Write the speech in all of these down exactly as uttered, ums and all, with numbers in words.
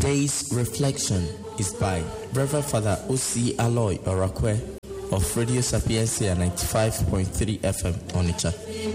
Today's reflection is by Reverend Father O C Aloy Orakwe of Radio Sapiencia ninety-five point three F M Onitsha.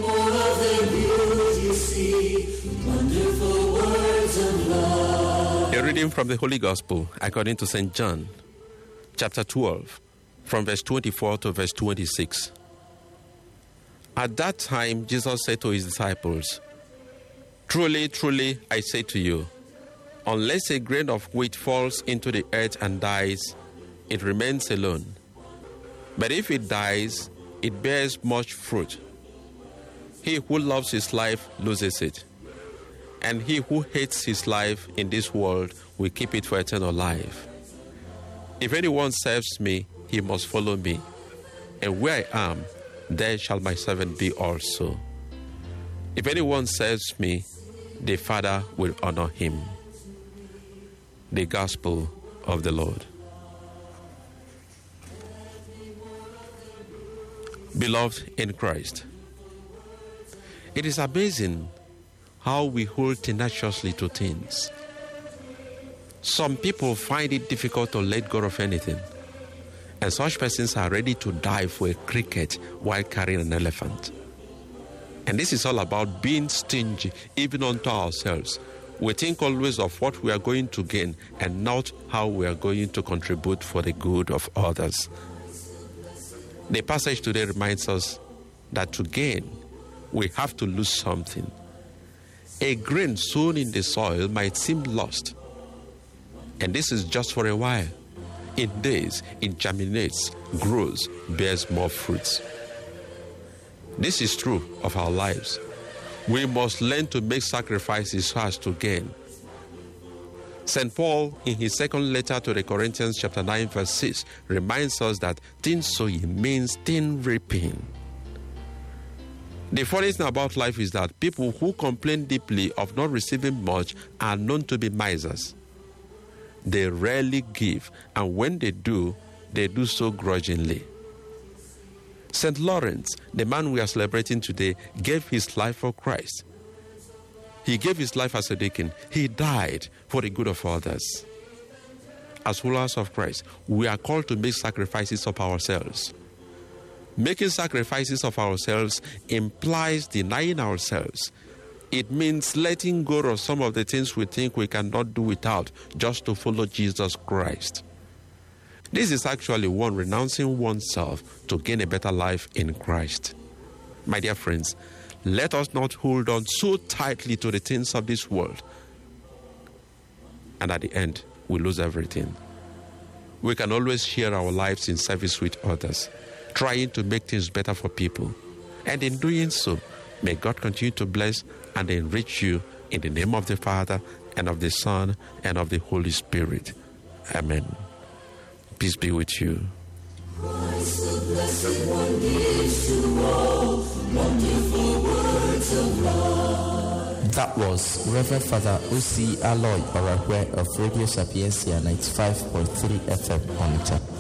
A reading from the Holy Gospel according to Saint John, chapter twelve, from verse twenty-four to verse twenty-six. At that time, Jesus said to his disciples, "Truly, truly, I say to you, unless a grain of wheat falls into the earth and dies, it remains alone. But if it dies, it bears much fruit. He who loves his life loses it, and he who hates his life in this world will keep it for eternal life. If anyone serves me, he must follow me, and where I am, there shall my servant be also. If anyone serves me, the Father will honor him." The Gospel of the Lord. Beloved in Christ, it is amazing how we hold tenaciously to things. Some people find it difficult to let go of anything, and such persons are ready to die for a cricket while carrying an elephant. And this is all about being stingy even unto ourselves. We think always of what we are going to gain and not how we are going to contribute for the good of others. The passage today reminds us that to gain, we have to lose something. A grain sown in the soil might seem lost, and this is just for a while. In days, it germinates, grows, bears more fruits. This is true of our lives. We must learn to make sacrifices so as to gain. Saint Paul, in his second letter to the Corinthians, chapter nine, verse six, reminds us that thin sowing means thin reaping. The funny thing about life is that people who complain deeply of not receiving much are known to be misers. They rarely give, and when they do, they do so grudgingly. Saint Lawrence, the man we are celebrating today, gave his life for Christ. He gave his life as a deacon. He died for the good of others. As followers of Christ, we are called to make sacrifices of ourselves. Making sacrifices of ourselves implies denying ourselves. It means letting go of some of the things we think we cannot do without just to follow Jesus Christ. This is actually one renouncing oneself to gain a better life in Christ. My dear friends, let us not hold on so tightly to the things of this world, and at the end, we lose everything. We can always share our lives in service with others, trying to make things better for people. And in doing so, may God continue to bless and enrich you in the name of the Father, and of the Son, and of the Holy Spirit. Amen. Peace be with you. Christ, the blessed one, gives to all wonderful words of love. That was Reverend Father O C Aloy Orakwe of Radio Sapiencia ninety-five point three F M Onitsha.